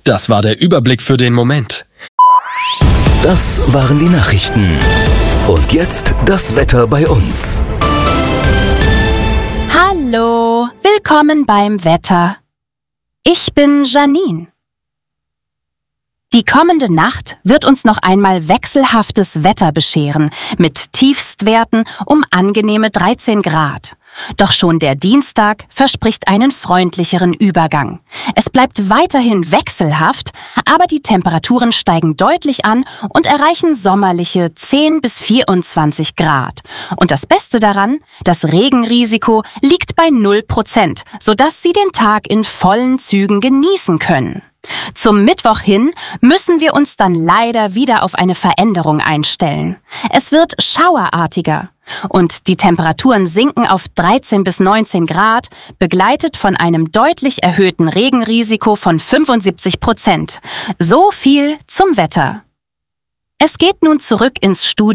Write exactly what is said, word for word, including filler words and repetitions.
Das war der Überblick für den Moment. Das waren die Nachrichten. Und jetzt das Wetter bei uns. Hallo, willkommen beim Wetter. Ich bin Janine. Die kommende Nacht wird uns noch einmal wechselhaftes Wetter bescheren, mit Tiefstwerten um angenehme dreizehn Grad. Doch schon der Dienstag verspricht einen freundlicheren Übergang. Es bleibt weiterhin wechselhaft, aber die Temperaturen steigen deutlich an und erreichen sommerliche zehn bis vierundzwanzig Grad. Und das Beste daran, das Regenrisiko liegt bei null Prozent, sodass Sie den Tag in vollen Zügen genießen können. Zum Mittwoch hin müssen wir uns dann leider wieder auf eine Veränderung einstellen. Es wird schauerartiger und die Temperaturen sinken auf dreizehn bis neunzehn Grad, begleitet von einem deutlich erhöhten Regenrisiko von fünfundsiebzig Prozent. So viel zum Wetter. Es geht nun zurück ins Studio.